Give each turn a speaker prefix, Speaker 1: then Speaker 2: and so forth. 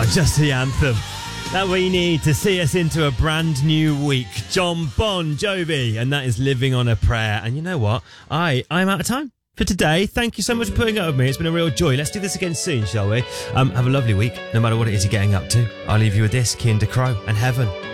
Speaker 1: Just the anthem that we need to see us into a brand new week. John Bon Jovi, and that is Living on a Prayer. And you know what? I'm out of time for today. Thank you so much for putting up with me. It's been a real joy. Let's do this again soon, shall we? Have a lovely week, no matter what it is you're getting up to. I'll leave you with this, Kian De Crow and Heaven.